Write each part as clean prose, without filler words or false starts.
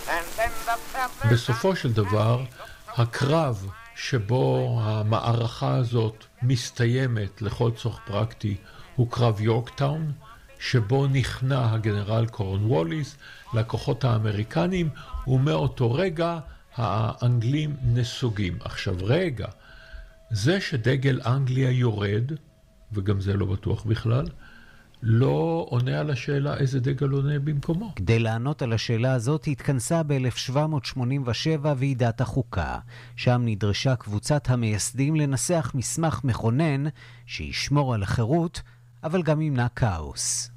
בסופו של דבר, הקרב שבו המערכה הזאת מסתיימת לכל צורך פרקטי הוא קרב יורקטאון, שבו נכנע הגנרל קורנווליס לכוחות האמריקנים, ומאותו רגע האנגלים נסוגים. עכשיו רגע, זה שדגל אנגליה יורד, וגם זה לא בטוח בכלל, לא עונה על השאלה איזה דגל עונה במקומו. כדי לענות על השאלה הזאת התכנסה ב-1787 ועידת החוקה, שם נדרשה קבוצת המייסדים לנסח מסמך מכונן שישמור על החירות, אבל גם ימנע כאוס.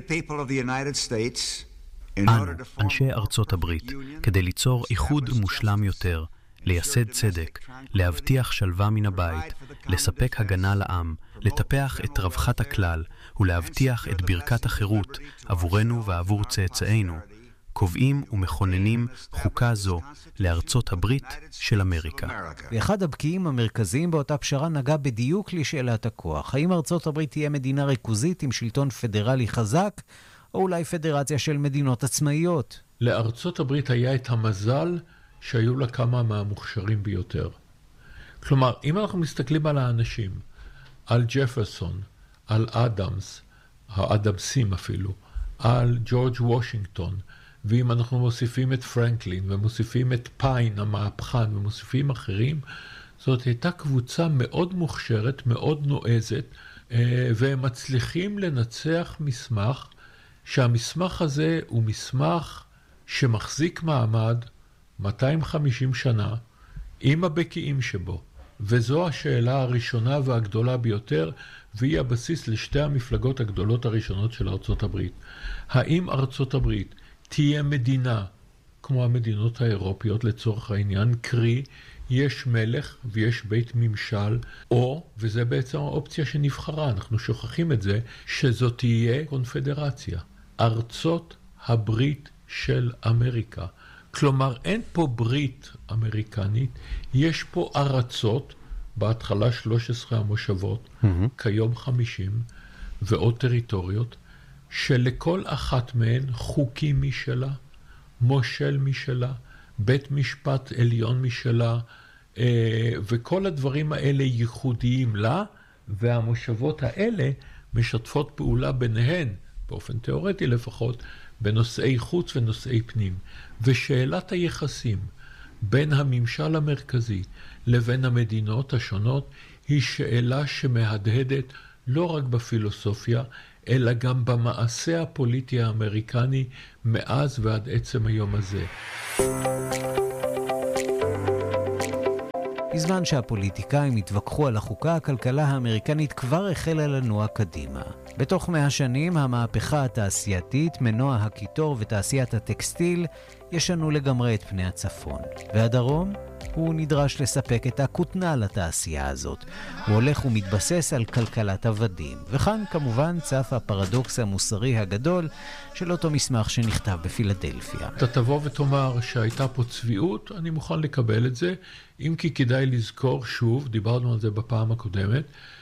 אנו, אנשי ארצות הברית, כדי ליצור איחוד מושלם יותר, לייסד צדק, להבטיח שלווה מן הבית, לספק הגנה לעם, לטפח את רווחת הכלל ולהבטיח את ברכת החירות עבורנו ועבור צאצאינו, קובעים ומכוננים חוקה זו לארצות הברית של אמריקה. ואחד הבקיעים המרכזיים באותה פשרה נגע בדיוק לשאלת הכוח. האם ארצות הברית תהיה מדינה ריכוזית עם שלטון פדרלי חזק, או אולי פדרציה של מדינות עצמאיות? לארצות הברית היה את המזל שהיו לה כמה מהמוכשרים ביותר. כלומר, אם אנחנו מסתכלים על האנשים, על ג'פרסון, על אדמס, האדמסים אפילו, על ג'ורג' וושינגטון, ואם אנחנו מוסיפים את פרנקלין, ומוסיפים את פיין, המהפכן, ומוסיפים אחרים, זאת הייתה קבוצה מאוד מוכשרת, מאוד נועזת, והם מצליחים לנצח מסמך, שהמסמך הזה הוא מסמך שמחזיק מעמד 250 שנה, עם הבקיעים שבו. וזו השאלה הראשונה והגדולה ביותר, והיא הבסיס לשתי המפלגות הגדולות הראשונות של ארצות הברית. האם ארצות הברית תהיה מדינה, כמו המדינות האירופיות לצורך העניין, קרי, יש מלך ויש בית ממשל, או, וזה בעצם האופציה שנבחרה, אנחנו שוכחים את זה, שזאת תהיה קונפדרציה. ארצות הברית של אמריקה. כלומר, אין פה ברית אמריקנית, יש פה ארצות, בהתחלה 13 המושבות, כיום 50, ועוד טריטוריות, שלכל אחת מהן חוקים משלה, מושל משלה, בית משפט עליון משלה, וכל הדברים האלה ייחודיים לה, והמושבות האלה משתפות פעולה ביניהן, באופן תיאורטי לפחות, בנושאי חוץ ונושאי פנים. ושאלת היחסים בין הממשל המרכזי לבין המדינות השונות היא שאלה שמהדהדת לא רק בפילוסופיה, אלא גם במעשה הפוליטי האמריקני מאז ועד עצם היום הזה. בזמן שהפוליטיקאים התווכחו על החוקה, הכלכלה האמריקנית כבר החלה לנוע קדימה. בתוך 100 שנים, המהפכה התעשייתית, מנוע הקיטור ותעשיית הטקסטיל ישנו לגמרי את פני הצפון. והדרום, הוא נדרש לספק את הכותנה לתעשייה הזאת. הוא הולך ומתבסס על כלכלת עבדים. וכאן כמובן צף הפרדוקס המוסרי הגדול של אותו מסמך שנכתב בפילדלפיה. אתה תבוא ותאמר שהייתה פה צביעות, אני מוכן לקבל את זה, אם כי כדאי לזכור שוב, דיברנו על זה בפעם הקודמת,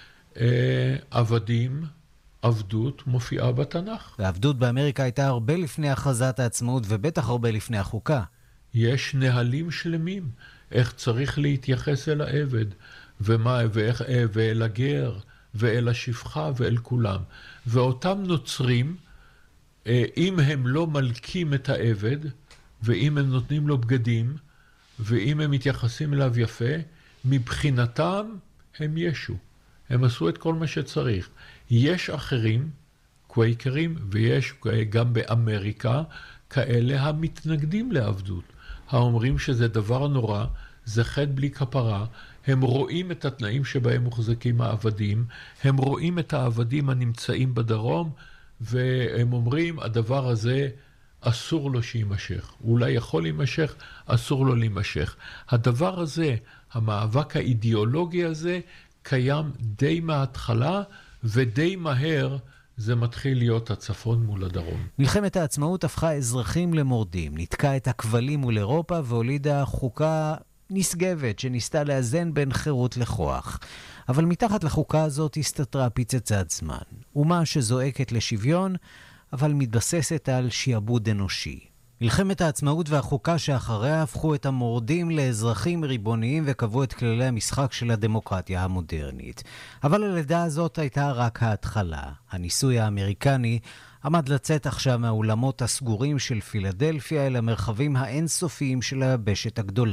עבדים, עבדות מופיעה בתנ"ך. והעבדות באמריקה הייתה הרבה לפני הכרזת העצמאות ובטח הרבה לפני החוקה. יש נהלים שלמים, איך צריך להתייחס אל העבד, ואל הגר, ואל השפחה, ואל כולם. ואותם נוצרים, אם הם לא מלקים את העבד, ואם הם נותנים לו בגדים, ואם הם מתייחסים אליו יפה, מבחינתם הם ישו. הם עשו את כל מה שצריך. יש אחרים, קווייקרים, ויש גם באמריקה, כאלה המתנגדים לעבדות. האומרים שזה דבר נורא, זה חטא בלי כפרה, הם רואים את התנאים שבהם מוחזקים העבדים, הם רואים את העבדים הנמצאים בדרום, והם אומרים, הדבר הזה אסור לו שימשך. אולי יכול להימשך, אסור לו להימשך. הדבר הזה, המאבק האידיאולוגי הזה, קיים די מההתחלה, ודי מהר זה מתחיל להיות הצפון מול הדרום. מלחמת העצמאות הפכה אזרחים למורדים, נתקע את הכבלים מול אירופה והולידה חוקה נשגבת שניסתה לאזן בין חירות לכוח. אבל מתחת לחוקה הזאת הסתתרה פצצת זמן. אומה שזועקת לשוויון, אבל מתבססת על שיעבוד אנושי. מלחמת העצמאות והחוקה שאחריה הפכו את המורדים לאזרחים ריבוניים וקבעו את כללי המשחק של הדמוקרטיה המודרנית. אבל הלידה הזאת הייתה רק ההתחלה. הניסוי האמריקני עמד לצאת עכשיו מהאולמות הסגורים של פילדלפיה אל המרחבים האינסופיים של היבשת הגדולה.